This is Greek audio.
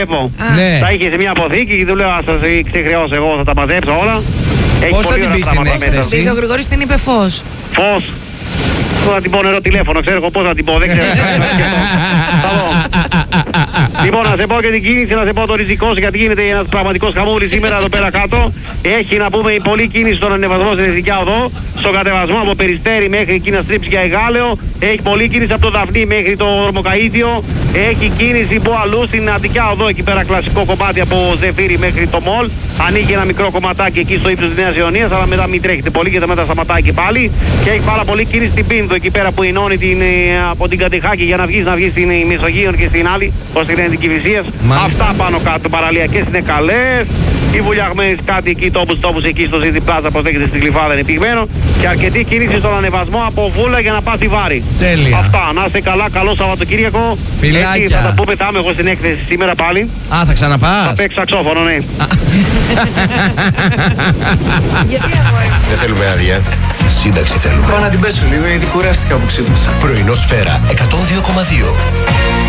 Ναι. Τα είχε σε μια αποθήκη και του λέω: Α σας ξεχρεώσω εγώ, θα τα μαζέψω όλα. Πώς θα την πεις την έκθεση? Ο Γρηγόρης την είπε φως. Φως. Θα την πω νερό τηλέφωνο, ξέρω εγώ πώς θα την πω, δεν ξέρω. Λοιπόν, να σε πω και την κίνηση, να σε πω το ριζικό, γιατί γίνεται ένας πραγματικός χαμούλης σήμερα εδώ πέρα κάτω. Έχει να πούμε πολλή κίνηση στον ανεβασμό στην Εθνική Οδό, στον κατεβασμό από Περιστέρι μέχρι εκεί να στρίψει για Εγάλεο. Έχει πολλή κίνηση από το Δαφνί μέχρι το Ορμοκαΐδιο. Έχει κίνηση που αλλού στην Αττικά Οδό, εκεί πέρα κλασικό κομμάτι από Ζεφύρι μέχρι το Μολ. Ανοίγει ένα μικρό κομματάκι εκεί στο ύψος της Νέας Ιωνίας, αλλά μετά μην τρέχετε πολύ γιατί μετά σταματάει και πάλι. Και έχει πάρα πολύ κίνηση στην Πίνδο, εκεί πέρα που ενώνει από την Κατεχάκη για να βγει στην Μεσογείο και στην άλλη, ως την Εθνική Βρυσίας. Αυτά πάνω κάτω, παραλιακές είναι καλές. Οι βουλιαγμένες κάτι εκεί, τόπους εκεί στο City Plaza, όπως δέχεται στη Γλυφάδα είναι πυγμένο. Και αρκετή κίνηση στον ανεβασμό από Βούλα για να πάει στη Βάρη. Τέλεια. Αυτά, να είστε καλά, καλό Σαββατοκύριακο. Φιλάκια. Έτσι, θα τα πούμε, θα είμαι εγώ στην έκθεση σήμερα πάλι. Α, θα ξαναπάς? Θα παίξω σαξόφωνο, ναι. Γιατί αγόρι? Δεν θέλουμε άδεια. Σύνταξη θέλουμε. Πάω να την πέσω λίγο γιατί κουράστηκα που ξύπνησα. Πρωινό Σφαίρα 102,2.